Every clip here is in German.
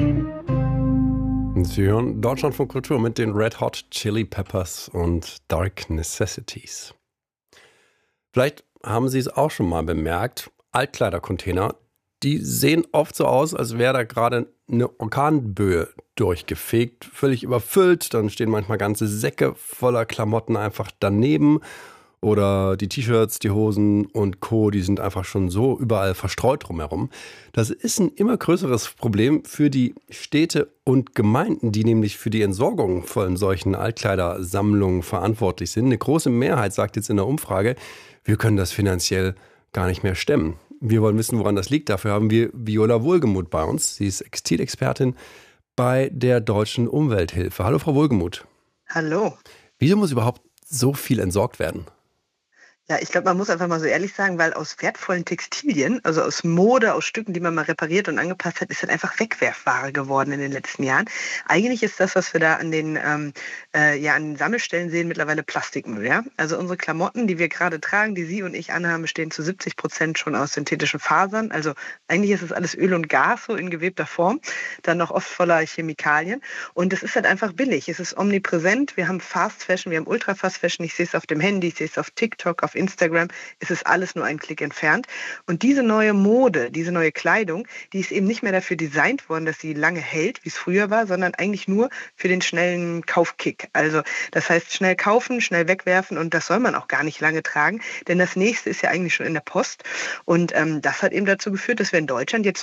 Sie hören Deutschlandfunk Kultur mit den Red Hot Chili Peppers und Dark Necessities. Vielleicht haben Sie es auch schon mal bemerkt, Altkleidercontainer, die sehen oft so aus, als wäre da gerade eine Orkanböe durchgefegt, völlig überfüllt. Dann stehen manchmal ganze Säcke voller Klamotten einfach daneben. Oder die T-Shirts, die Hosen und Co., die sind einfach schon so überall verstreut drumherum. Das ist ein immer größeres Problem für die Städte und Gemeinden, die nämlich für die Entsorgung von solchen Altkleidersammlungen verantwortlich sind. Eine große Mehrheit sagt jetzt in der Umfrage, wir können das finanziell gar nicht mehr stemmen. Wir wollen wissen, woran das liegt. Dafür haben wir Viola Wohlgemuth bei uns. Sie ist Textilexpertin bei der Deutschen Umwelthilfe. Hallo, Frau Wohlgemuth. Hallo. Wieso muss überhaupt so viel entsorgt werden? Ja, ich glaube, man muss einfach mal so ehrlich sagen, weil aus wertvollen Textilien, also aus Mode, aus Stücken, die man mal repariert und angepasst hat, ist das einfach Wegwerfware geworden in den letzten Jahren. Eigentlich ist das, was wir da an den Sammelstellen sehen, mittlerweile Plastikmüll. Ja? Also unsere Klamotten, die wir gerade tragen, die Sie und ich anhaben, bestehen zu 70% schon aus synthetischen Fasern. Also eigentlich ist es alles Öl und Gas so in gewebter Form, dann noch oft voller Chemikalien. Und es ist halt einfach billig. Es ist omnipräsent. Wir haben Fast Fashion, wir haben Ultra Fast Fashion. Ich sehe es auf dem Handy, ich sehe es auf TikTok, auf Instagram, ist es alles nur ein Klick entfernt. Und diese neue Mode, diese neue Kleidung, die ist eben nicht mehr dafür designt worden, dass sie lange hält, wie es früher war, sondern eigentlich nur für den schnellen Kaufkick. Also das heißt, schnell kaufen, schnell wegwerfen und das soll man auch gar nicht lange tragen, denn das nächste ist ja eigentlich schon in der Post. Und das hat eben dazu geführt, dass wir in Deutschland jetzt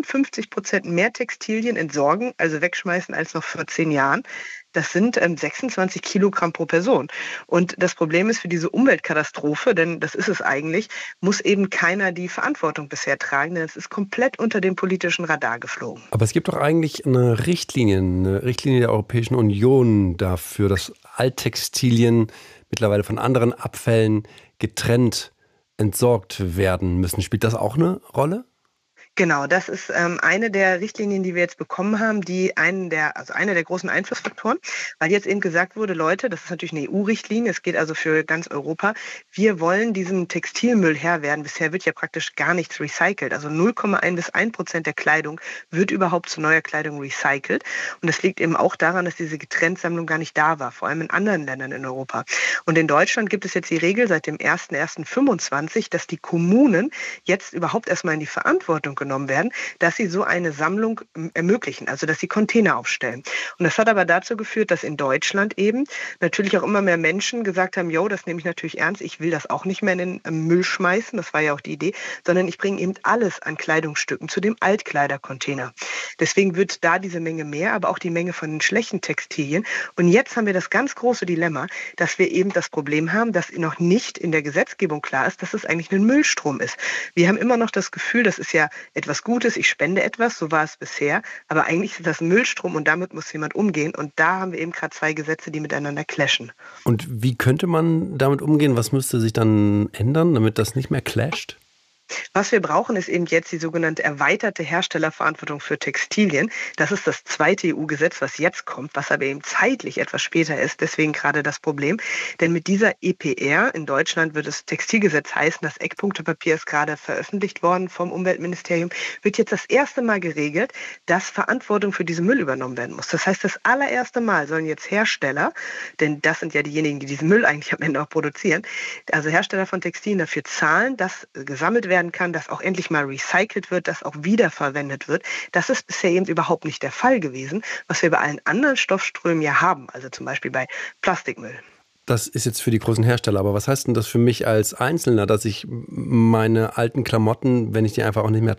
55% mehr Textilien entsorgen, also wegschmeißen, als noch vor 10 Jahren. Das sind 26 Kilogramm pro Person. Und das Problem ist für diese Umweltkatastrophe, denn das ist es eigentlich, muss eben keiner die Verantwortung bisher tragen, denn es ist komplett unter dem politischen Radar geflogen. Aber es gibt doch eigentlich eine Richtlinie der Europäischen Union dafür, dass Alttextilien mittlerweile von anderen Abfällen getrennt entsorgt werden müssen. Spielt das auch eine Rolle? Genau, das ist eine der Richtlinien, die wir jetzt bekommen haben, eine der großen Einflussfaktoren, weil jetzt eben gesagt wurde, Leute, das ist natürlich eine EU-Richtlinie, es geht also für ganz Europa, wir wollen diesem Textilmüll Herr werden. Bisher wird ja praktisch gar nichts recycelt, also 0,1 bis 1% der Kleidung wird überhaupt zu neuer Kleidung recycelt und das liegt eben auch daran, dass diese Getrenntsammlung gar nicht da war, vor allem in anderen Ländern in Europa. Und in Deutschland gibt es jetzt die Regel seit dem 01.01.25, dass die Kommunen jetzt überhaupt erstmal in die Verantwortung genommen werden, dass sie so eine Sammlung ermöglichen, also dass sie Container aufstellen. Und das hat aber dazu geführt, dass in Deutschland eben natürlich auch immer mehr Menschen gesagt haben, jo, das nehme ich natürlich ernst, ich will das auch nicht mehr in den Müll schmeißen, das war ja auch die Idee, sondern ich bringe eben alles an Kleidungsstücken zu dem Altkleidercontainer. Deswegen wird da diese Menge mehr, aber auch die Menge von den schlechten Textilien. Und jetzt haben wir das ganz große Dilemma, dass wir eben das Problem haben, dass noch nicht in der Gesetzgebung klar ist, dass es eigentlich ein Müllstrom ist. Wir haben immer noch das Gefühl, das ist ja etwas Gutes, ich spende etwas, so war es bisher, aber eigentlich ist das ein Müllstrom und damit muss jemand umgehen und da haben wir eben gerade 2 Gesetze, die miteinander clashen. Und wie könnte man damit umgehen? Was müsste sich dann ändern, damit das nicht mehr clasht? Was wir brauchen, ist eben jetzt die sogenannte erweiterte Herstellerverantwortung für Textilien. Das ist das 2. EU-Gesetz, was jetzt kommt, was aber eben zeitlich etwas später ist. Deswegen gerade das Problem. Denn mit dieser EPR, in Deutschland wird es Textilgesetz heißen, das Eckpunktepapier ist gerade veröffentlicht worden vom Umweltministerium, wird jetzt das erste Mal geregelt, dass Verantwortung für diesen Müll übernommen werden muss. Das heißt, das allererste Mal sollen jetzt Hersteller, denn das sind ja diejenigen, die diesen Müll eigentlich am Ende auch produzieren, also Hersteller von Textilien dafür zahlen, dass gesammelt werden kann, dass auch endlich mal recycelt wird, dass auch wiederverwendet wird. Das ist bisher eben überhaupt nicht der Fall gewesen, was wir bei allen anderen Stoffströmen ja haben, also zum Beispiel bei Plastikmüll. Das ist jetzt für die großen Hersteller, aber was heißt denn das für mich als Einzelner, dass ich meine alten Klamotten, wenn ich die einfach auch nicht mehr